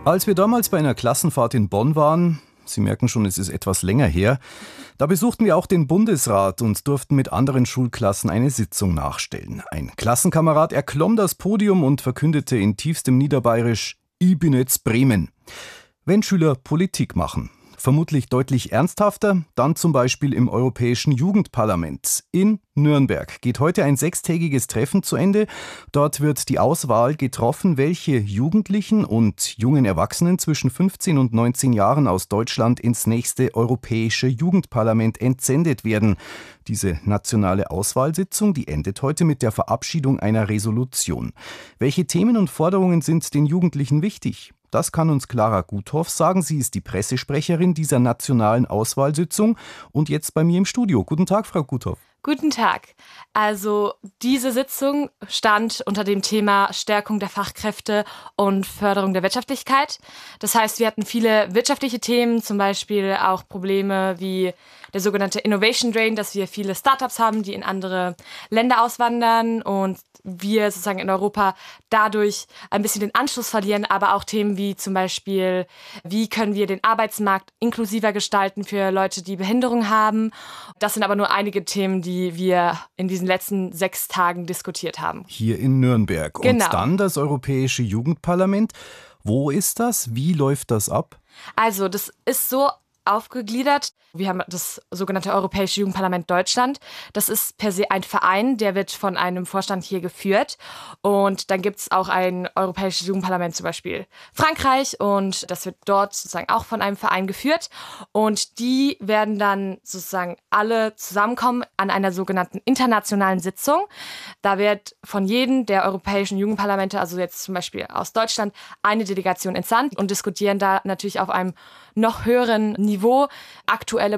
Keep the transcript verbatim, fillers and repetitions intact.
Als wir damals bei einer Klassenfahrt in Bonn waren, Sie merken schon, es ist etwas länger her, da besuchten wir auch den Bundesrat und durften mit anderen Schulklassen eine Sitzung nachstellen. Ein Klassenkamerad erklomm das Podium und verkündete in tiefstem Niederbayerisch: Ich bin jetzt Bremen. Wenn Schüler Politik machen, vermutlich deutlich ernsthafter, dann zum Beispiel im Europäischen Jugendparlament. In Nürnberg geht heute ein sechstägiges Treffen zu Ende. Dort wird die Auswahl getroffen, welche Jugendlichen und jungen Erwachsenen zwischen fünfzehn und neunzehn Jahren aus Deutschland ins nächste Europäische Jugendparlament entsendet werden. Diese nationale Auswahlsitzung, die endet heute mit der Verabschiedung einer Resolution. Welche Themen und Forderungen sind den Jugendlichen wichtig? Das kann uns Clara Guthoff sagen. Sie ist die Pressesprecherin dieser nationalen Auswahlsitzung und jetzt bei mir im Studio. Guten Tag, Frau Guthoff. Guten Tag. Also diese Sitzung stand unter dem Thema Stärkung der Fachkräfte und Förderung der Wirtschaftlichkeit. Das heißt, wir hatten viele wirtschaftliche Themen, zum Beispiel auch Probleme wie der sogenannte Innovation Drain, dass wir viele Startups haben, die in andere Länder auswandern und wir sozusagen in Europa dadurch ein bisschen den Anschluss verlieren, aber auch Themen wie zum Beispiel, wie können wir den Arbeitsmarkt inklusiver gestalten für Leute, die Behinderung haben. Das sind aber nur einige Themen, die wir in diesen letzten sechs Tagen diskutiert haben. Hier in Nürnberg. Genau. Und dann das Europäische Jugendparlament. Wo ist das? Wie läuft das ab? Also das ist so aufgegliedert. Wir haben das sogenannte Europäische Jugendparlament Deutschland. Das ist per se ein Verein, der wird von einem Vorstand hier geführt. Und dann gibt es auch ein Europäisches Jugendparlament, zum Beispiel Frankreich. Und das wird dort sozusagen auch von einem Verein geführt. Und die werden dann sozusagen alle zusammenkommen an einer sogenannten internationalen Sitzung. Da wird von jedem der europäischen Jugendparlamente, also jetzt zum Beispiel aus Deutschland, eine Delegation entsandt und diskutieren da natürlich auf einem noch höheren Niveau aktuelle